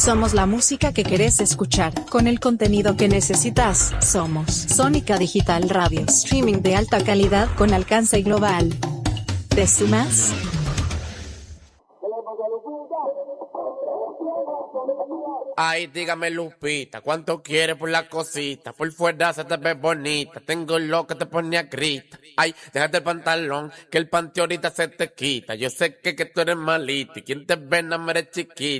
Somos la música que querés escuchar, con el contenido que necesitas. Somos Sónica Digital Radio, streaming de alta calidad con alcance global. ¿Te sumas? Ay, dígame Lupita, ¿cuánto quieres por la cosita? Por fuera se te ve bonita, tengo lo que te pone a grita. Ay, déjate el pantalón, que el panty ahorita se te quita. Yo sé que tú eres malita y quien te ve no me eres chiquita.